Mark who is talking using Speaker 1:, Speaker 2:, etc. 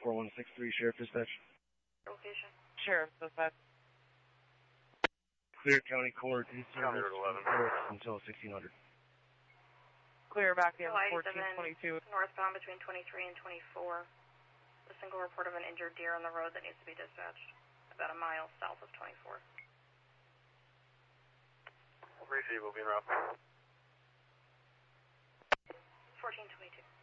Speaker 1: 4163, Sheriff Dispatch.
Speaker 2: Location.
Speaker 3: Sheriff Dispatch.
Speaker 1: Clear County Court is service until 1600.
Speaker 3: Clear back in
Speaker 2: 1422. Northbound between 23 and 24. A single report of an injured deer on the road that needs to be dispatched. About a mile south of 24.
Speaker 4: Receive, will be in route.
Speaker 2: 1422.